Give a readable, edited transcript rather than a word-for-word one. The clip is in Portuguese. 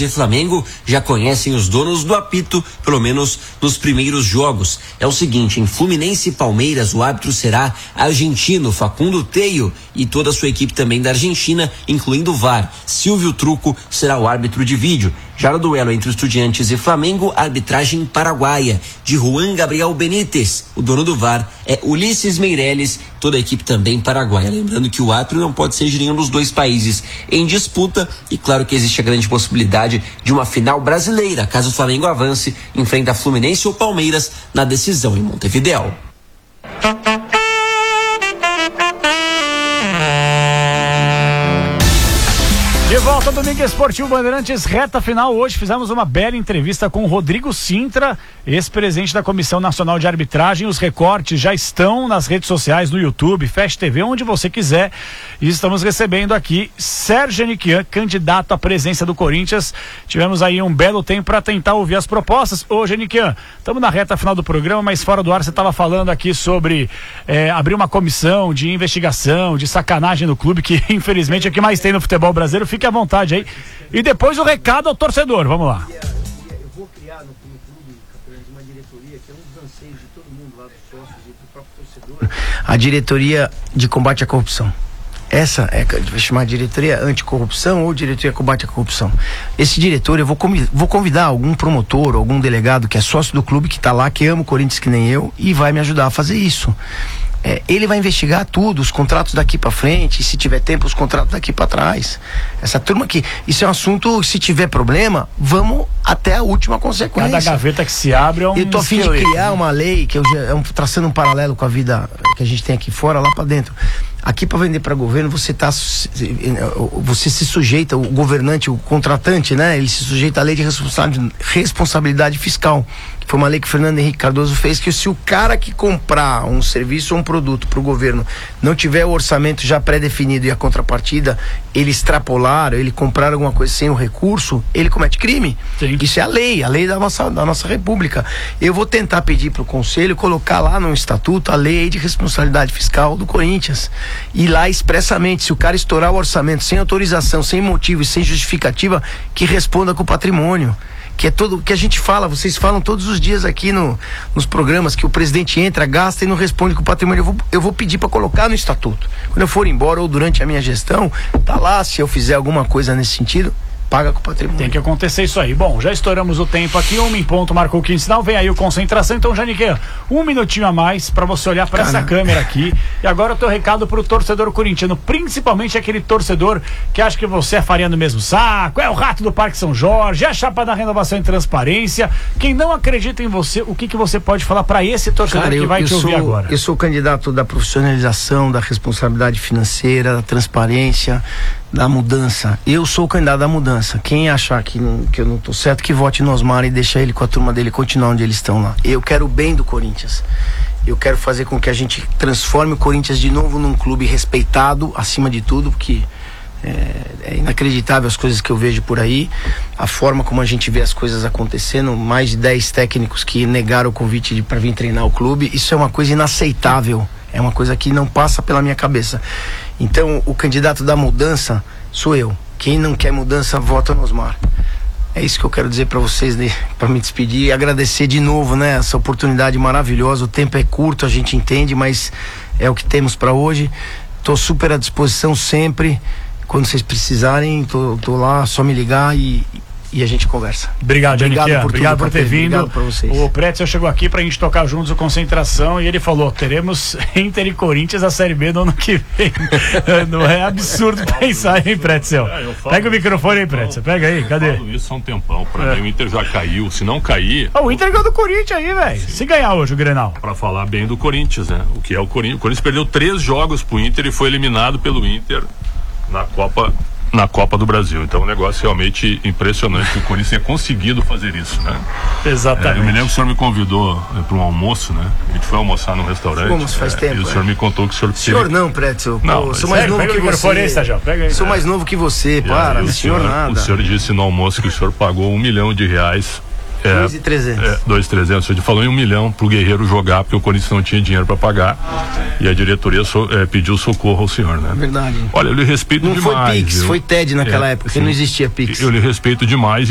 e Flamengo já conhecem os donos do apito, pelo menos nos primeiros jogos. É o seguinte, em Fluminense e Palmeiras, o árbitro será argentino, Facundo Teio, e toda a sua equipe também da Argentina, incluindo o VAR. Silvio Truco será o árbitro de vídeo. Já no duelo entre Estudiantes e Flamengo, arbitragem paraguaia, de Juan Gabriel Benítez. O dono do VAR é Ulisses Meireles, toda a equipe também paraguaia. Lembrando que o árbitro não pode ser de nenhum dos dois países em disputa, e claro que existe a grande possibilidade de uma final brasileira, caso o Flamengo avance, enfrenta Fluminense ou Palmeiras na decisão em Montevidéu. De volta, Domingo Esportivo Bandeirantes, reta final. Hoje fizemos uma bela entrevista com o Rodrigo Sintra, ex-presidente da Comissão Nacional de Arbitragem. Os recortes já estão nas redes sociais, no YouTube, Fast TV, onde você quiser. E estamos recebendo aqui Sérgio Aniquian, candidato à presidência do Corinthians. Tivemos aí um belo tempo para tentar ouvir as propostas. Ô, Aniquian, estamos na reta final do programa, mas fora do ar você estava falando aqui sobre abrir uma comissão de investigação, de sacanagem no clube, que infelizmente é o que mais tem no futebol brasileiro. Fique à vontade aí. E depois o recado ao torcedor, vamos lá. Eu vou criar no clube, uma diretoria que é um dos anseios de todo mundo lá, dos sócios e do próprio torcedor. A diretoria de combate à corrupção. Essa vai chamar diretoria anticorrupção ou diretoria combate à corrupção. Esse diretor, eu vou convidar algum promotor, algum delegado que é sócio do clube, que está lá, que ama o Corinthians que nem eu, e vai me ajudar a fazer isso. Ele vai investigar tudo, os contratos daqui pra frente, e se tiver tempo, os contratos daqui pra trás. Essa turma aqui, isso é um assunto, se tiver problema, vamos até a última consequência. Cada gaveta que se abre é um... Eu tô a fim de criar uma lei, que traçando um paralelo com a vida que a gente tem aqui fora, lá pra dentro. Aqui para vender para governo, você se sujeita, o governante, o contratante, né? Ele se sujeita à lei de responsabilidade fiscal. Foi uma lei que o Fernando Henrique Cardoso fez, que se o cara que comprar um serviço ou um produto para o governo não tiver o orçamento já pré-definido e a contrapartida, ele extrapolar, ele comprar alguma coisa sem o recurso, ele comete crime. Sim. Isso é a lei da nossa república. Eu vou tentar pedir para o conselho colocar lá no estatuto a lei de responsabilidade fiscal do Corinthians. E lá expressamente, se o cara estourar o orçamento sem autorização, sem motivo e sem justificativa, que responda com o patrimônio. Que é tudo que a gente fala, vocês falam todos os dias aqui nos programas, que o presidente entra, gasta e não responde com o patrimônio. Eu vou pedir para colocar no estatuto. Quando eu for embora ou durante a minha gestão, tá lá, se eu fizer alguma coisa nesse sentido, paga com o patrimônio. Tem que acontecer isso aí. Bom, já estouramos o tempo aqui, 1 em ponto, marcou o 15 sinal, vem aí o Concentração. Então, Janiqueira, 1 minutinho a mais pra você olhar pra essa câmera aqui. E agora o teu recado pro torcedor corintiano, principalmente aquele torcedor que acha que você é farinha no mesmo saco, é o rato do Parque São Jorge, é a chapa da renovação e transparência. Quem não acredita em você, o que você pode falar pra esse torcedor que vai te ouvir agora? Eu sou candidato da profissionalização, da responsabilidade financeira, da transparência, da mudança. Eu sou o candidato da mudança. Quem achar que eu não tô certo, que vote no Osmar e deixa ele com a turma dele continuar onde eles estão lá. Eu quero o bem do Corinthians. Eu quero fazer com que a gente transforme o Corinthians de novo num clube respeitado, acima de tudo, porque é inacreditável as coisas que eu vejo por aí, a forma como a gente vê as coisas acontecendo, mais de 10 técnicos que negaram o convite para vir treinar o clube. Isso é uma coisa inaceitável, é uma coisa que não passa pela minha cabeça. Então, o candidato da mudança sou eu. Quem não quer mudança, vota no Osmar. É isso que eu quero dizer para vocês, para me despedir e agradecer de novo, né, essa oportunidade maravilhosa. O tempo é curto, a gente entende, mas é o que temos para hoje. Tô super à disposição sempre. Quando vocês precisarem, tô lá, só me ligar e a gente conversa. Obrigado, Janiquia. Obrigado por ter vindo. Obrigado pra vocês. O Pretzel chegou aqui pra gente tocar juntos o Concentração e ele falou: teremos Inter e Corinthians a Série B no ano que vem. Não é absurdo pensar, hein, Pretzel? Pega o microfone aí, Pretzel. Pega aí, cadê? Eu falo isso há um tempão. Pra mim, o Inter já caiu. Se não cair. O Inter ganhou do Corinthians aí, velho. Se ganhar hoje o Grenal. Pra falar bem do Corinthians, né? O que é o Corinthians? O Corinthians perdeu 3 jogos pro Inter e foi eliminado pelo Inter na Copa do Brasil. Então, um negócio realmente impressionante que o Corinthians tenha conseguido fazer isso, né? Exatamente. Eu me lembro que o senhor me convidou para um almoço, né? A gente foi almoçar num restaurante. Fomos, faz tempo. E o senhor me contou que o senhor... Senhor não, Pretzel. Não, sou mais novo que você. Pega aí. Sou mais novo que você, para. Senhor nada. O senhor disse no almoço que o senhor pagou R$1 milhão 2.300. 2.300. O senhor falou em 1 milhão pro Guerreiro jogar, porque o Corinthians não tinha dinheiro para pagar. E a diretoria pediu socorro ao senhor, né? Verdade. Olha, eu lhe respeito demais. Não foi Pix, foi TED naquela época, que não existia Pix. Eu lhe respeito demais.